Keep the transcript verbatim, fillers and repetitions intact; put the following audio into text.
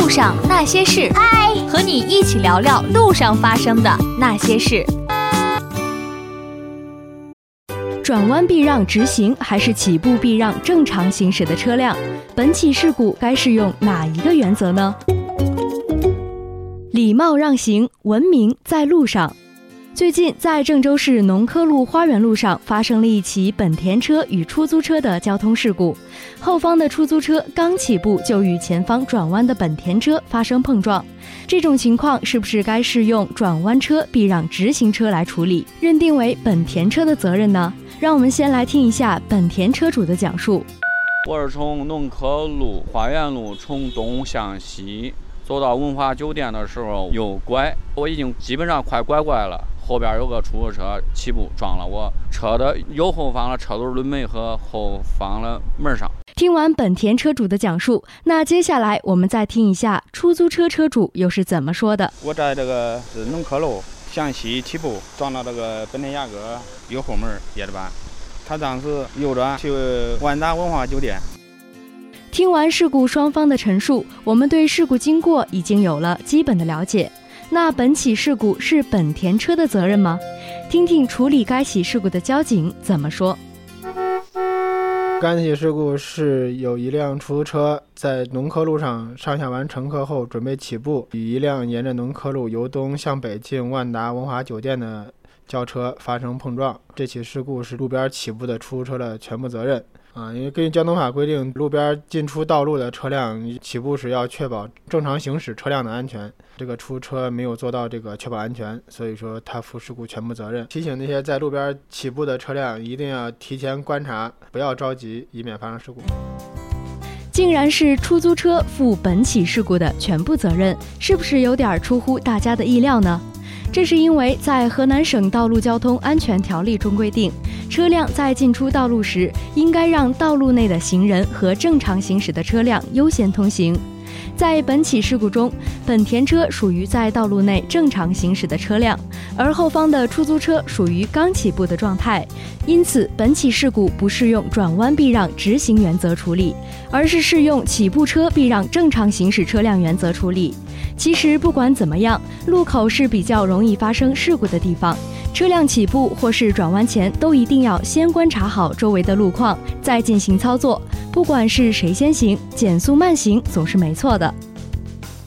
路上那些事，嗨，和你一起聊聊路上发生的那些事。 转弯避让直行还是起步避让正常行驶的车辆？本起事故该适用哪一个原则呢？礼貌让行，文明在路上。最近在郑州市农科路花园路上发生了一起本田车与出租车的交通事故，后方的出租车刚起步就与前方转弯的本田车发生碰撞。这种情况是不是该适用转弯车避让直行车来处理，认定为本田车的责任呢？让我们先来听一下本田车主的讲述。 我是从农科路花园路从东向西走到文华酒店的时候右拐，我已经基本上快拐拐了，后边有个出租车起步撞了我车的右后方的车轮轮眉和后方的门上。 听完本田车主的讲述，那接下来我们再听一下出租车车主又是怎么说的。 我在这个是农科路向西起步，撞到这个本田雅阁右后门叶子板，他当时右转去万达文华酒店。 听完事故双方的陈述，我们对事故经过已经有了基本的了解。那本起事故是本田车的责任吗？听听处理该起事故的交警怎么说。 该起事故是有一辆出租车在农科路上上下完乘客后准备起步，与一辆沿着农科路由东向北进万达文华酒店的轿车发生碰撞。这起事故是路边起步的出租车的全部责任啊，因为根据交通法规定，路边进出道路的车辆起步时要确保正常行驶车辆的安全。这个出租车没有做到这个确保安全，所以说他负事故全部责任。提醒那些在路边起步的车辆一定要提前观察，不要着急，以免发生事故。 竟然是出租车负本起事故的全部责任，是不是有点出乎大家的意料呢？这是因为在河南省道路交通安全条例中规定，车辆在进出道路时，应该让道路内的行人和正常行驶的车辆优先通行。在本起事故中，本田车属于在道路内正常行驶的车辆，而后方的出租车属于刚起步的状态，因此本起事故不适用转弯避让直行原则处理，而是适用起步车避让正常行驶车辆原则处理。其实不管怎么样，路口是比较容易发生事故的地方，车辆起步或是转弯前都一定要先观察好周围的路况，再进行操作。不管是谁先行，减速慢行总是没错的。